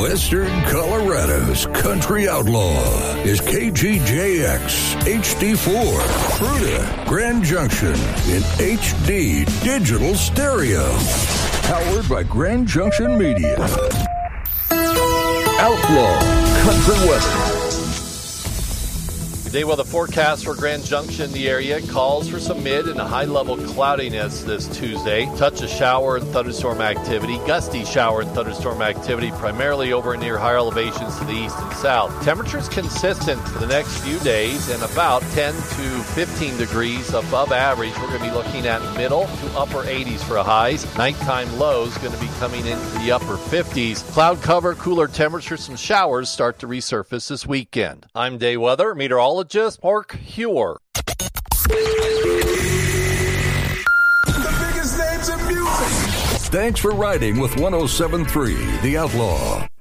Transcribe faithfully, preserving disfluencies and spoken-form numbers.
Western Colorado's country outlaw is K G J X H D four, Fruita, Grand Junction in H D digital stereo. Powered by Grand Junction Media. Outlaw Country Weather. Today, well, the forecast for Grand Junction, the area, calls for some mid and high-level cloudiness this Tuesday. Touch of shower and thunderstorm activity, gusty shower and thunderstorm activity, primarily over near higher elevations to the east and south. Temperatures consistent for the next few days and about ten to fifteen degrees above average. We're going to be looking at middle to upper eighties for highs. Nighttime lows going to be coming into the upper fifties. Cloud cover, cooler temperatures, some showers start to resurface this weekend. I'm Day Weather Meteorologist Mark Huer. The biggest names in music. Thanks for riding with one oh seven point three The Outlaw.